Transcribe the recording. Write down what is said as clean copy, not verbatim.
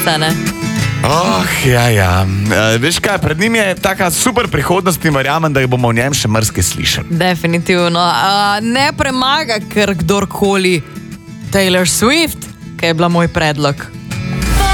ne? Ja. Veš kaj, pred njim je taka super prihodnost in verjamem, da bomo o njem še marsikaj slišali. Definitivno. Ne premaga kar kdorkoli Taylor Swift, ki je bila moj predlog.